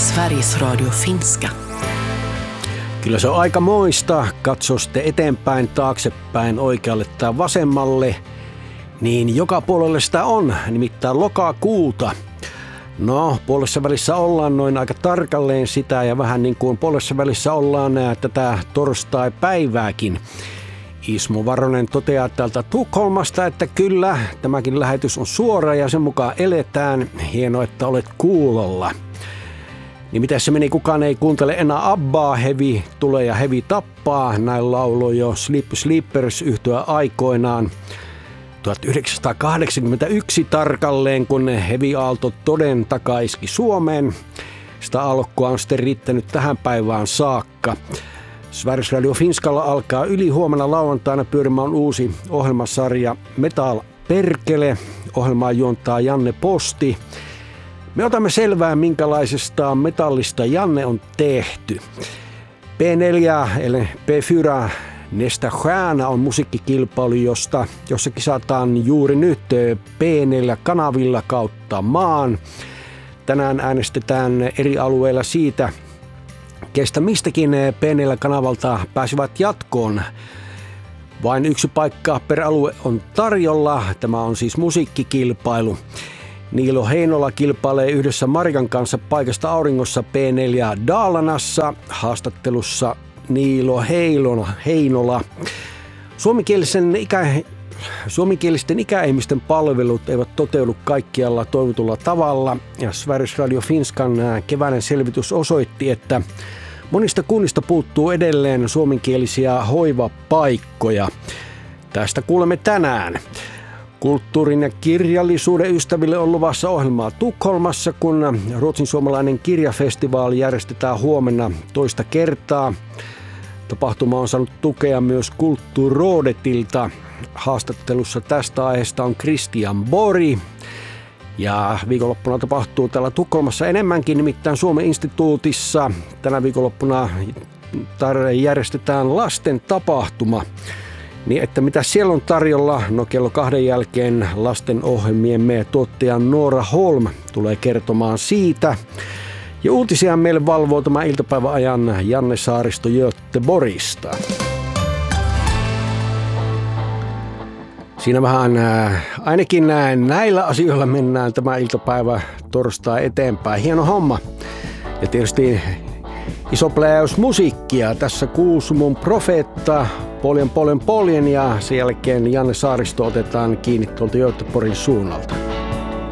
Sveriges Radio Finska. Kyllä se on aika moista, katso sitten eteenpäin, taaksepäin, oikealle tai vasemmalle, niin joka puolelle sitä on, nimittäin lokakuuta. No, puolessa välissä ollaan noin aika tarkalleen sitä ja vähän niin kuin puolessa välissä ollaan tätä torstai-päivääkin. Ismo Varonen toteaa täältä Tukholmasta, että kyllä, tämäkin lähetys on suora ja sen mukaan eletään. Hienoa, että olet kuulolla. Niin miten se meni, kukaan ei kuuntele enää Abbaa, Hevi tulee ja Hevi tappaa. Näin lauloi jo Sleepers yhtyä aikoinaan. 1981 tarkalleen, kun Hevi-aalto toden takaiski Suomeen. Sitä alkua on sitten riittänyt tähän päivään saakka. Sveriges Radio Finskalla alkaa ylihuomenna lauantaina pyörimään uusi ohjelmasarja Metal Perkele. Ohjelmaa juontaa Janne Posti. Me otamme selvää, minkälaisesta metallista Janne on tehty. P4 eli P4 Nästa stjärna on musiikkikilpailu, jossa kisataan juuri nyt P4-kanavilla kautta maan. Tänään äänestetään eri alueilla siitä, kestä mistäkin P4-kanavalta pääsivät jatkoon. Vain yksi paikka per alue on tarjolla. Tämä on siis musiikkikilpailu. Niilo Heinola kilpailee yhdessä Marikan kanssa paikasta auringossa P4 Dalanassa. Haastattelussa Niilo Heinola. Suomenkielisten ikäihmisten palvelut eivät toteudu kaikkialla toivotulla tavalla. Ja Sveriges Radio Finskan keväinen selvitys osoitti, että monista kunnista puuttuu edelleen suomenkielisiä hoivapaikkoja. Tästä kuulemme tänään. Kulttuurin ja kirjallisuuden ystäville on luvassa ohjelmaa Tukholmassa, kun Ruotsin suomalainen kirjafestivaali järjestetään huomenna toista kertaa. Tapahtuma on saanut tukea myös Kulturrådetilta. Haastattelussa tästä aiheesta on Christian Borg. Ja viikonloppuna tapahtuu täällä Tukholmassa enemmänkin, nimittäin Suomen instituutissa. Tänä viikonloppuna järjestetään lasten tapahtuma. Niin, että mitä siellä on tarjolla? No kello 2 jälkeen lastenohjelmiemme tuottaja Noora Holm tulee kertomaan siitä. Ja uutisia meille valvoo tämän iltapäivän ajan Janne Saaristo Göteborgista. Siinä vähän ainakin näillä asioilla mennään tämä iltapäivä torstai eteenpäin. Hieno homma. Ja tietysti iso pläjäys musiikkia. Tässä Kuusumun Profeetta, Poljen ja sen jälkeen Janne Saaristo otetaan kiinni tuolta Göteborgin suunnalta.